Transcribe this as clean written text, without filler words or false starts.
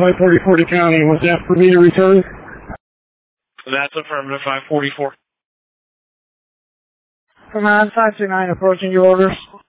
544 to County. Was that for me to return? That's affirmative, 544. Command 529 approaching your orders.